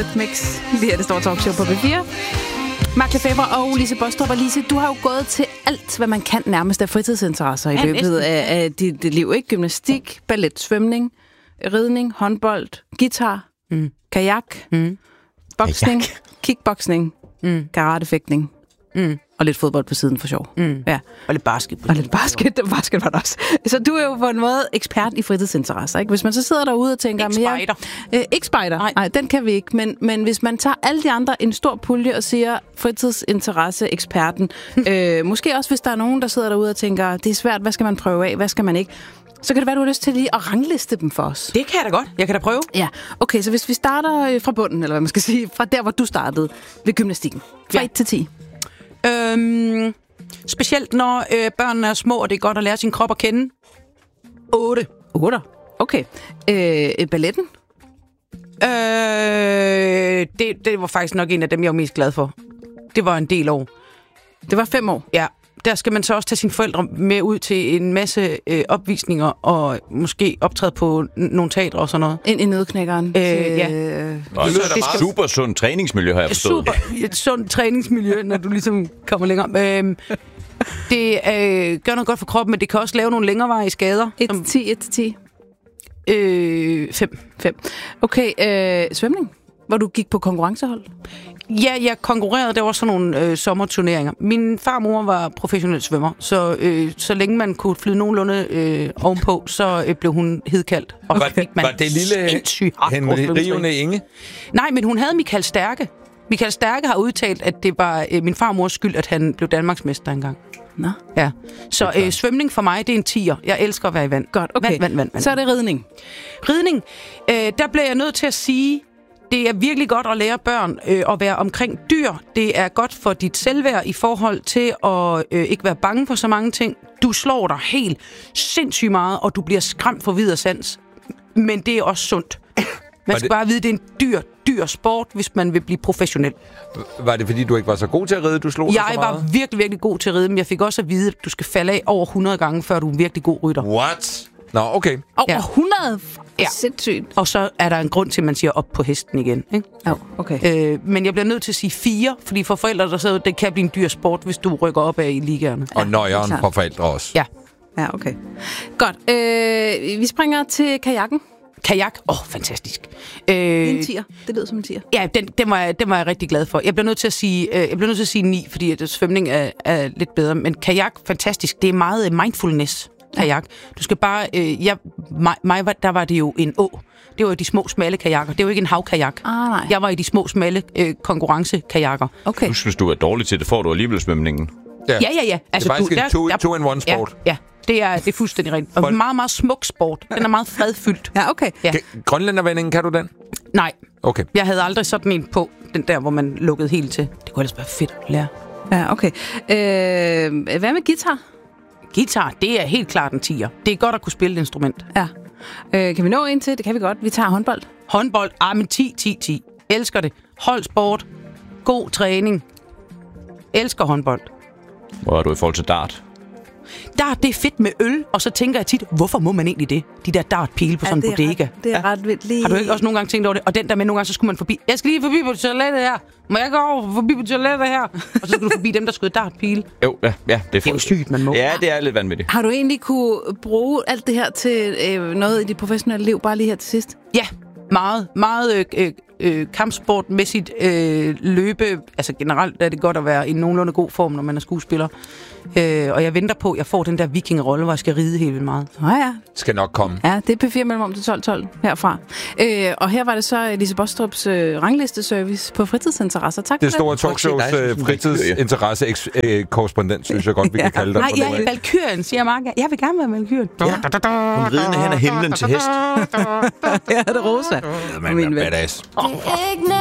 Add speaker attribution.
Speaker 1: Eurythmics. Det her det store talkshow på B4. Mark Lefebvre og Lise Baastrup. Og Lise, du har jo gået til alt, hvad man kan nærmest af fritidsinteresser i løbet af dit liv. Ikke? Gymnastik, ballet, svømning, ridning, håndbold, guitar, kajak, boksning, kickboksning, karatefægtning. Og lidt fodbold på siden for sjov. Ja.
Speaker 2: Og lidt basket.
Speaker 1: Basket var det også. Så du er jo på en måde ekspert i fritidsinteresser, ikke? Hvis man så sidder derude og tænker... Ikke spejder. Nej, den kan vi ikke. Men hvis man tager alle de andre en stor pulje og siger fritidsinteresse-eksperten, måske også hvis der er nogen, der sidder derude og tænker, det er svært, hvad skal man prøve af, hvad skal man ikke... Så kan det være, du har lyst til lige at rangliste dem for os.
Speaker 2: Det kan jeg da godt. Jeg kan da prøve.
Speaker 1: Ja, okay, så hvis vi starter fra bunden, eller hvad man skal sige, fra der, hvor du startede, ved gymnastikken. Fra 1 til 10.
Speaker 2: Specielt når børnene er små, og det er godt at lære sin krop at kende. 8.
Speaker 1: 8? Okay. Balletten?
Speaker 2: Det var faktisk nok en af dem, jeg var mest glad for. Det var en del år.
Speaker 1: Det var 5 år?
Speaker 2: Ja. Der skal man så også tage sine forældre med ud til en masse opvisninger, og måske optræde på nogle teatre og sådan noget.
Speaker 1: Ind i nødknækkeren.
Speaker 2: Ja.
Speaker 3: Og så er der super sundt træningsmiljø, har jeg forstået.
Speaker 2: Et sundt træningsmiljø, når du ligesom kommer længere. Det gør noget godt for kroppen, men det kan også lave nogle længerevarige skader.
Speaker 1: 1 til 10? 5. Okay, svømning? Hvor du gik på konkurrencehold?
Speaker 2: Ja, jeg konkurrerede. Der var sådan nogle sommerturneringer. Min farmor var professionel svømmer, så længe man kunne flyde nogenlunde ovenpå, så blev hun hedkaldt. Og
Speaker 4: var det lille Henrione Inge?
Speaker 2: Nej, men hun havde Michael Stærke. Michael Stærke har udtalt, at det var min farmors skyld, at han blev danmarksmester engang.
Speaker 1: Nå.
Speaker 2: Ja. Så svømning for mig, det er en 10'er. Jeg elsker at være i vand.
Speaker 1: Godt, okay.
Speaker 2: Vand.
Speaker 1: Så er det ridning.
Speaker 2: Ridning, der bliver jeg nødt til at sige... Det er virkelig godt at lære børn at være omkring dyr. Det er godt for dit selvværd i forhold til at ikke være bange for så mange ting. Du slår dig helt sindssygt meget, og du bliver skræmt for vid og sans. Men det er også sundt. Man skal bare vide, at det er en dyr sport, hvis man vil blive professionel.
Speaker 4: Var det, fordi du ikke var så god til at ride, du slog dig så meget?
Speaker 2: Jeg var virkelig, virkelig god til at ride, men jeg fik også at vide, at du skal falde af over 100 gange, før du er en virkelig god rytter.
Speaker 4: What? Nå, okay.
Speaker 1: Over 100?
Speaker 2: Ja.
Speaker 1: Sindssygt.
Speaker 2: Og så er der en grund til, at man siger op på hesten igen. Ikke?
Speaker 1: Ja, okay.
Speaker 2: Men jeg bliver nødt til at sige 4, fordi for forældre, der sidder, det kan blive en dyr sport, hvis du rykker op af i ligaerne.
Speaker 4: Og nøjeren for forældre også.
Speaker 2: Ja.
Speaker 1: Ja, okay. Godt. Vi springer til kajakken.
Speaker 2: Kajak? Fantastisk.
Speaker 1: En 10'er. Det lyder som en 10'er.
Speaker 2: Ja, den var jeg rigtig glad for. Jeg bliver nødt til at sige 9, fordi at svømning er lidt bedre. Men kajak, fantastisk. Det er meget mindfulness. Kajak. Du skal bare... der var det jo en å. Det var jo de små, smalle kajakker. Det var jo ikke en havkajak.
Speaker 1: Nej.
Speaker 2: Jeg var i de små, smalle konkurrencekajakker.
Speaker 1: Okay.
Speaker 3: Hvis du er dårlig til det, får du alligevel svømningen.
Speaker 2: Ja.
Speaker 4: Altså, det er faktisk en 2-in-1 sport.
Speaker 2: Ja. Det er fuldstændig rigtigt. Og en meget, meget smuk sport. Den er meget fredfyldt.
Speaker 1: Ja, okay.
Speaker 2: Ja.
Speaker 4: Grønlændervendingen, kan du den?
Speaker 2: Nej.
Speaker 4: Okay.
Speaker 2: Jeg havde aldrig sådan en på, den der, hvor man lukkede helt til. Det kunne ellers være fedt at lære.
Speaker 1: Ja, okay. Hvad med guitar?
Speaker 2: Guitar, det er helt klart en 10'er. Det er godt at kunne spille et instrument.
Speaker 1: Ja. Kan vi nå ind til? Det kan vi godt. Vi tager håndbold.
Speaker 2: Håndbold, men 10. Elsker det. Holdsport. God træning. Elsker håndbold.
Speaker 3: Hvor er du i forhold til dart?
Speaker 2: Dart, det er fedt med øl, og så tænker jeg tit, hvorfor må man egentlig det? De der dartpile på sådan en bodega.
Speaker 1: Det er ret vildt lige.
Speaker 2: Har du ikke også nogle gange tænkt over det? Og den der med, nogle gange, så skulle man forbi. Jeg skal lige forbi på toilettet her. Må jeg gå over forbi på toilettet her? Og så skulle du forbi dem, der skød dartpile.
Speaker 3: Jo, ja.
Speaker 2: Det er jo sygt, man må.
Speaker 3: Ja, det er lidt vanvittigt.
Speaker 1: Har du egentlig kunne bruge alt det her til noget i dit professionelle liv, bare lige her til sidst?
Speaker 2: Ja, meget kampsportmæssigt løbe. Altså generelt er det godt at være i nogenlunde god form, når man er skuespiller. Og jeg venter på, at jeg får den der vikingerolle, hvor jeg skal ride helt vildt meget.
Speaker 1: Ja.
Speaker 4: Skal nok komme.
Speaker 1: Ja, det er P4 mellemrum til 12:12 herfra. Og her var det så Lise Baastrups ranglisteservice på fritidsinteresser. Tak for det.
Speaker 4: Det store talkshows fritidsinteresse-korrespondent, synes jeg godt, vi kan kalde dig.
Speaker 2: Nej, jeg er Valkyrien, siger Mark. Jeg vil gerne være Valkyrien.
Speaker 3: Ja. Hun ridende hen ad himlen til hest.
Speaker 1: Ja, det er Rosa.
Speaker 4: Man er badass.